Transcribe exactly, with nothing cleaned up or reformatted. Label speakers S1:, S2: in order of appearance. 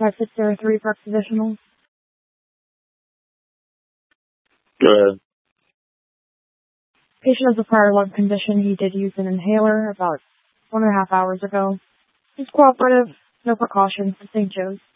S1: five six zero three Parks Additional.
S2: Go ahead.
S1: Patient has a prior lung condition. He did use an inhaler about one and a half hours ago. He's cooperative, no precautions to Saint Joe's.